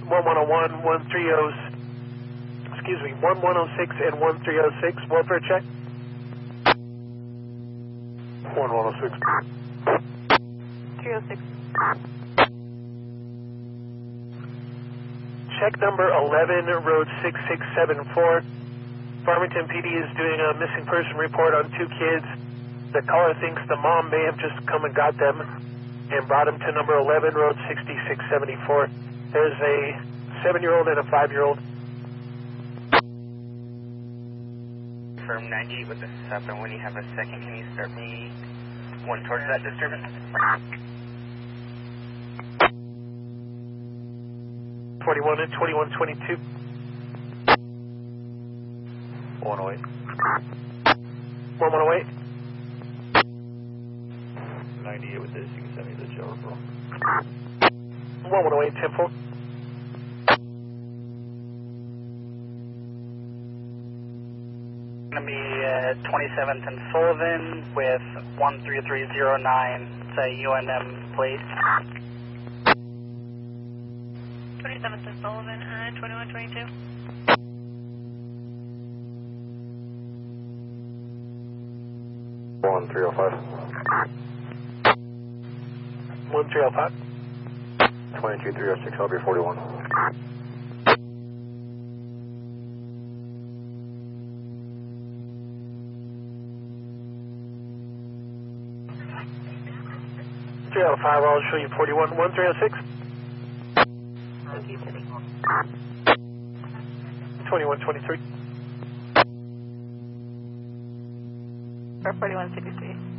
1101, 130, excuse me, 1106 and 1306, welfare check. 1106. 306. Check number 11, road 6674. Farmington PD is doing a missing person report on 2 kids. The caller thinks the mom may have just come and got them and brought them to number 11, road 6674. There's a 7-year-old and a 5-year-old. Firm 98 with the 7. When you have a second, can you start me one towards that disturbance? 41 and 2122. 108. 1108. 98 with this, you can send me the show referral. 1108, 10-4. Going to be 27th and Sullivan with 13309. It's a UNM plate. 27th and Sullivan, 2122. 1305. 1305. 22306, I'll be 41. I'll show you 41, 1306. 2123. Or 4163.